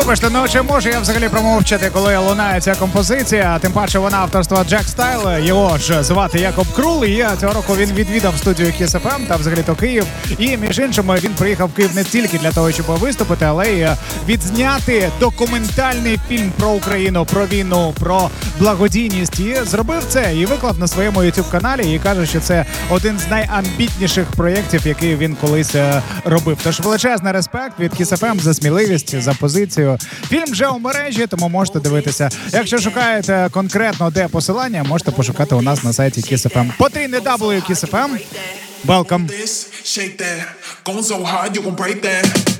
Вибачте, ну чи можу я взагалі промовчати, коли лунає ця композиція, тим паче вона авторства Джек Стайл, його ж звати Якоб Крул, і цього року він відвідав студію Kiss FM та взагалі-то Київ, і між іншим він приїхав в Київ не тільки для того, щоб виступити, але й відзняти документальний фільм про Україну, про війну, про благодійність, і зробив це, і виклав на своєму YouTube-каналі, і каже, що це один з найамбітніших проєктів, який він колись робив. Тож величезний респект від Kiss FM за сміливість, за позицію. Фільм вже у мережі, тому можете дивитися. Якщо шукаєте конкретно, де посилання, можете пошукати у нас на сайті Kiss FM. Потрійне W Kiss FM. Welcome. Shake that, going so hard you gon' break that.